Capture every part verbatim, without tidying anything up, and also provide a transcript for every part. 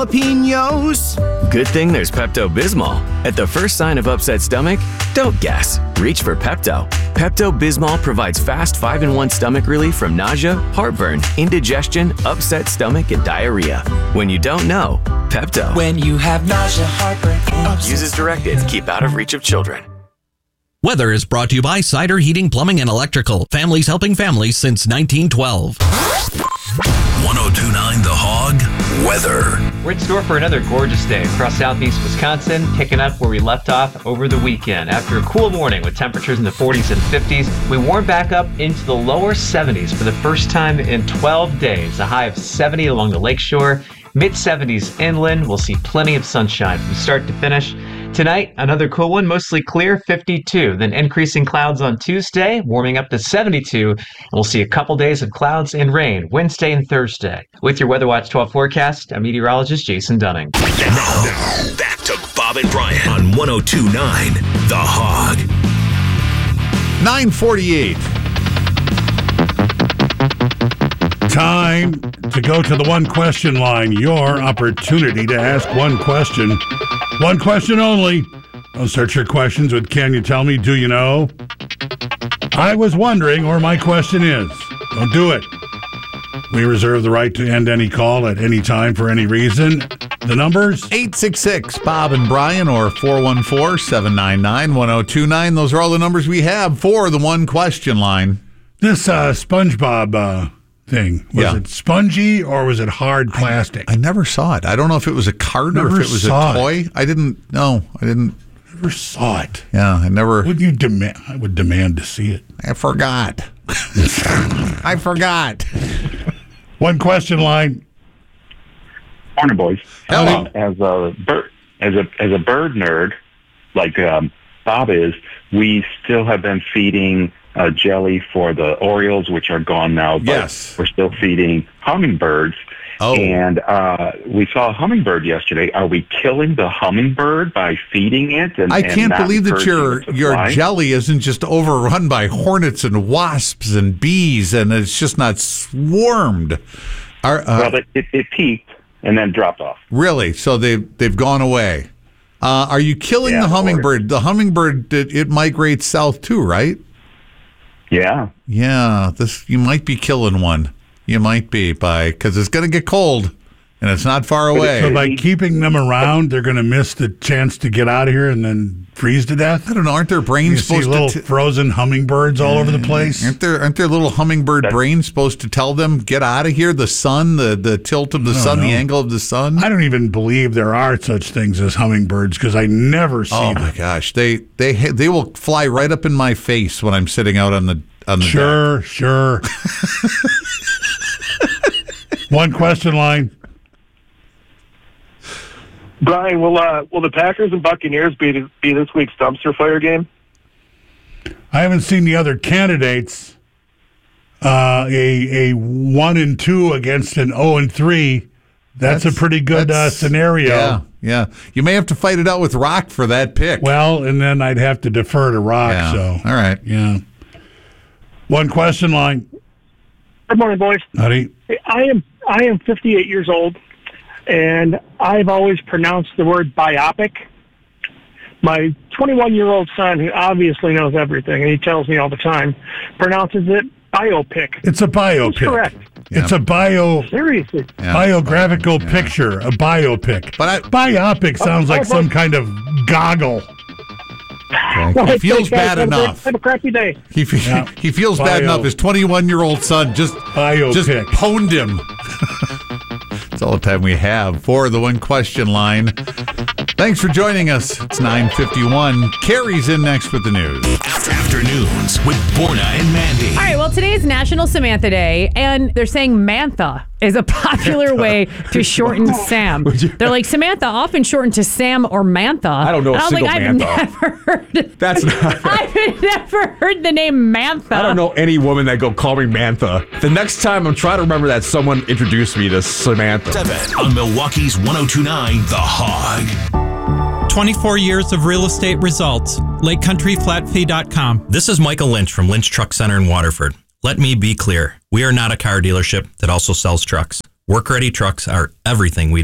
jalapenos. Good thing there's Pepto-Bismol. At the first sign of upset stomach, don't guess. Reach for Pepto. Pepto-Bismol provides fast five in one stomach relief from nausea, heartburn, indigestion, upset stomach, and diarrhea. When you don't know, Pepto. When you have nausea, heartburn, and upset Use as directed. Keep out of reach of children. Weather is brought to you by Cider Heating, Plumbing, and Electrical. Families helping families since nineteen twelve. one oh two point nine The Hog weather. We're in store for another gorgeous day across southeast Wisconsin, picking up where we left off over the weekend. After a cool morning with temperatures in the forties and fifties, we warmed back up into the lower seventies for the first time in twelve days. A high of seventy along the lakeshore, mid seventies inland. We'll see plenty of sunshine from start to finish. Tonight, another cool one, mostly clear, fifty-two. Then increasing clouds on Tuesday, warming up to seventy-two. And we'll see a couple days of clouds and rain Wednesday and Thursday. With your Weather Watch twelve forecast, I'm meteorologist Jason Dunning. Now, now, back to Bob and Brian on one oh two point nine The Hog. nine forty-eight. Time to go to the one question line. Your opportunity to ask one question. One question only. Don't start your questions with can you tell me, do you know? I was wondering, or my question is. Don't do it. We reserve the right to end any call at any time for any reason. The numbers? eight six six Bob and Brian or four one four, seven nine nine, one oh two nine. Those are all the numbers we have for the one question line. This uh, SpongeBob uh, thing, was Yeah. it spongy or was it hard plastic? I, I never saw it. I don't know if it was a card or Never if it was a saw toy. it. I didn't know. I didn't. Never saw it. Yeah, I never. Would you demand? I would demand to see it. I forgot. I forgot. One question line. Morning, boys. Hello. Um, as a bird, as a as a bird nerd, like um, Bob is, we still have been feeding uh, jelly for the Orioles, which are gone now. But Yes. we're still feeding hummingbirds. Oh. And uh, we saw a hummingbird yesterday. Are we killing the hummingbird by feeding it? And, I and can't not believe that your encouraging it to your fly? jelly isn't just overrun by hornets and wasps and bees, and it's just not swarmed. Are, uh, Well, it, it, it peaked and then dropped off. really? So they they've gone away. Uh, are you killing Yeah, the of hummingbird? The hummingbird it, it migrates south too, right? Yeah. Yeah, this you might be killing one. You might be by because it's going to get cold, and it's not far away. So by keeping them around, they're going to miss the chance to get out of here and then freeze to death? I don't know. Aren't their You brains see supposed little to? T- frozen hummingbirds all over the place? Aren't there aren't there little hummingbird brains supposed to tell them get out of here? The sun, the the tilt of the I don't sun, the know. angle of the sun. I don't even believe there are such things as hummingbirds because I never see Oh them. my gosh, they they ha- they will fly right up in my face when I'm sitting out on the on the Sure, sure. One question line. Brian, will uh, will the Packers and Buccaneers be be this week's dumpster fire game? I haven't seen the other candidates. Uh, a a one and two against an zero and three. That's, That's- a pretty good uh, that's- scenario. Yeah, yeah. You may have to fight it out with Rock for that pick. Well, and then I'd have to defer to Rock. Yeah. So All right. yeah. One question line. Good morning, boys. Howdy. I am I am fifty-eight years old, and I've always pronounced the word biopic. My twenty-one-year-old son, who obviously knows everything, and he tells me all the time, pronounces it biopic. It's a biopic. Who's correct? It's a bio Seriously. Yeah. biographical picture, a biopic. But I- biopic sounds like some kind of goggle. Okay. He feels bad Have a great- enough. Have a crappy day. He fe- Yeah. he feels Bio. bad enough. His twenty-one-year-old son just Biopic. just pwned him. That's all the time we have for the one question line. Thanks for joining us. It's nine fifty-one. Carrie's in next with the news. Afternoons with Borna and Mandy. All right, well, today is National Samantha Day, and they're saying Mantha is a popular way to shorten Sam. They're like, Samantha, often shortened to Sam or Mantha. I don't know and a I was single like, Mantha. I've never heard That's not. I've never heard the name Mantha. I don't know any woman that go call me Mantha. The next time I'm trying to remember that someone introduced me to Samantha. Seven on Milwaukee's one oh two point nine The Hog. twenty-four years of real estate results. Lake Country Flat Fee dot com. This is Michael Lynch from Lynch Truck Center in Waterford. Let me be clear. We are not a car dealership that also sells trucks. Work-ready trucks are everything we do.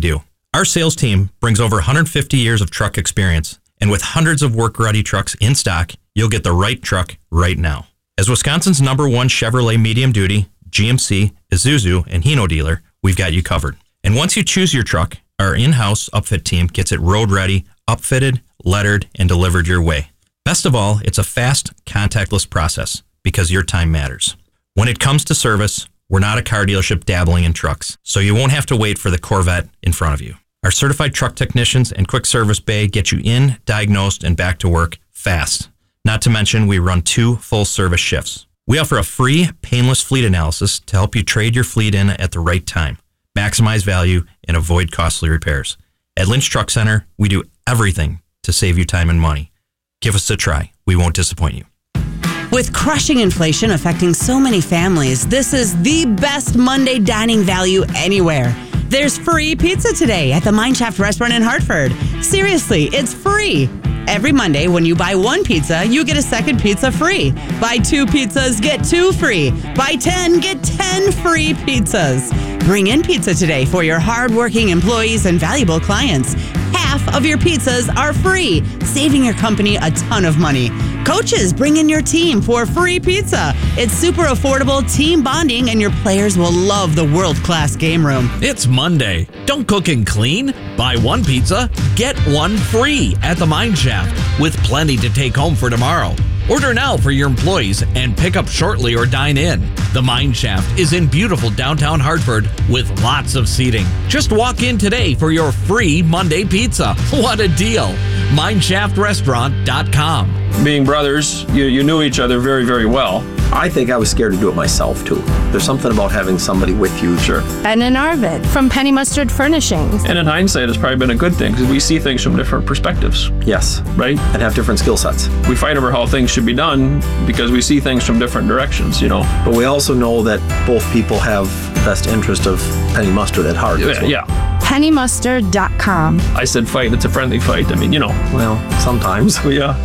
Our sales team brings over one hundred fifty years of truck experience, and with hundreds of work-ready trucks in stock, you'll get the right truck right now. As Wisconsin's number one Chevrolet medium-duty, G M C, Isuzu, and Hino dealer, we've got you covered. And once you choose your truck, our in-house upfit team gets it road-ready, upfitted, lettered, and delivered your way. Best of all, it's a fast, contactless process because your time matters. When it comes to service, we're not a car dealership dabbling in trucks, so you won't have to wait for the Corvette in front of you. Our certified truck technicians and quick service bay get you in, diagnosed, and back to work fast. Not to mention, we run two full service shifts. We offer a free, painless fleet analysis to help you trade your fleet in at the right time, maximize value, and avoid costly repairs. At Lynch Truck Center, we do everything to save you time and money. Give us a try. We won't disappoint you. With crushing inflation affecting so many families, this is the best Monday dining value anywhere. There's free pizza today at the Mineshaft Restaurant in Hartford. Seriously, it's free. Every Monday, when you buy one pizza, you get a second pizza free. Buy two pizzas, get two free. Buy ten, get ten free pizzas. Bring in pizza today for your hardworking employees and valuable clients. Half of your pizzas are free, saving your company a ton of money. Coaches, bring in your team for free pizza. It's super affordable team bonding, and your players will love the world-class game room. It's Monday. Don't cook and clean. Buy one pizza, get one free at the Mineshaft, with plenty to take home for tomorrow. Order now for your employees and pick up shortly or dine in. The Mineshaft is in beautiful downtown Hartford with lots of seating. Just walk in today for your free Monday pizza. What a deal. mineshaft restaurant dot com. Being brothers, you, you knew each other very, very well. I think I was scared to do it myself, too. There's something about having somebody with you. Sure. Ben and Arvid from Penny Mustard Furnishings. And in hindsight, it's probably been a good thing because we see things from different perspectives. Yes. Right? And have different skill sets. We fight over how things should be done because we see things from different directions, you know. But we also know that both people have the best interest of Penny Mustard at heart. Yeah. Well. yeah. penny mustard dot com. I said fight, it's a friendly fight. I mean, you know. Well, sometimes. yeah.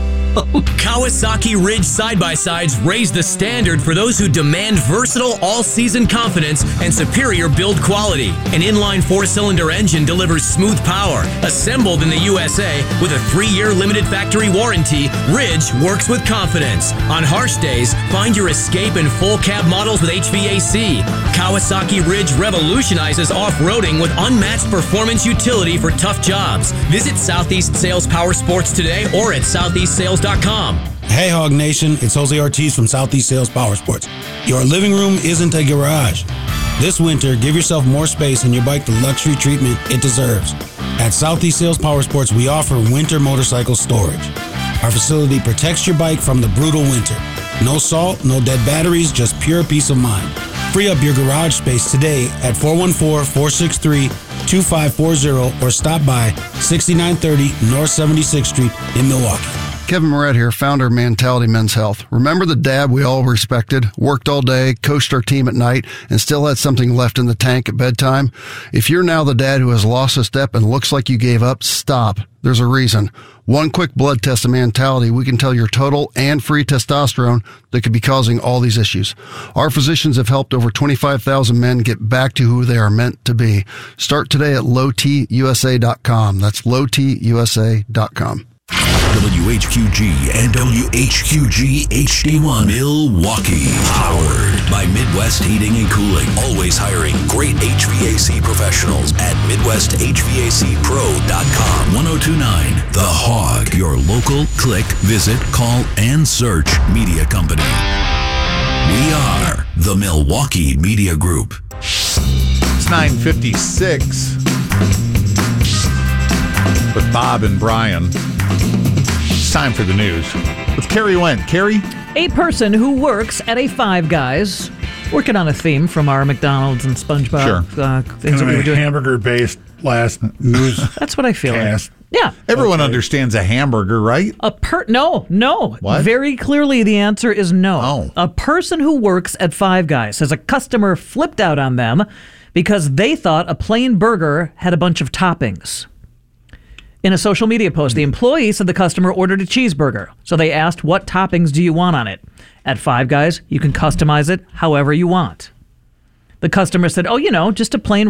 Kawasaki Ridge side-by-sides raise the standard for those who demand versatile all-season confidence and superior build quality. An inline four-cylinder engine delivers smooth power. Assembled in the U S A with a three-year limited factory warranty, Ridge works with confidence. On harsh days, find your escape in full cab models with H V A C. Kawasaki Ridge revolutionizes off-roading with unmatched performance utility for tough jobs. Visit Southeast Sales Power Sports today or at southeast sales dot com. Hey Hog Nation, it's Jose Ortiz from Southeast Sales Power Sports. Your living room isn't a garage. This winter, give yourself more space and your bike the luxury treatment it deserves. At Southeast Sales Power Sports, we offer winter motorcycle storage. Our facility protects your bike from the brutal winter. No salt, no dead batteries, just pure peace of mind. Free up your garage space today at four one four, four six three, two five four zero or stop by sixty-nine thirty North seventy-sixth Street in Milwaukee. Kevin Moret here, founder of Mentality Men's Health. Remember the dad we all respected, worked all day, coached our team at night, and still had something left in the tank at bedtime? If you're now the dad who has lost a step and looks like you gave up, stop. There's a reason. One quick blood test of Mentality, we can tell your total and free testosterone that could be causing all these issues. Our physicians have helped over twenty-five thousand men get back to who they are meant to be. Start today at low t u s a dot com. That's low t u s a dot com. W H Q G and W H Q G H D one Milwaukee. Powered by Midwest Heating and Cooling. Always hiring great H V A C professionals at midwest h v a c pro dot com. ten twenty-nine The Hog. Your local click, visit, call, and search media company. We are the Milwaukee Media Group. It's nine fifty-six with Bob and Brian. It's time for the news with Carrie Went. Carrie? A person who works at a Five Guys, working on a theme from our McDonald's and SpongeBob Sure. uh, things that we were doing. Hamburger-based last news. That's what I feel cast. like. Yeah. Everyone okay. understands a hamburger, right? A per no, no. What? Very clearly the answer is no. Oh. A person who works at Five Guys says a customer flipped out on them because they thought a plain burger had a bunch of toppings. In a social media post, the employee said the customer ordered a cheeseburger. So they asked, what toppings do you want on it? At Five Guys, you can customize it however you want. The customer said, oh, you know, just a plain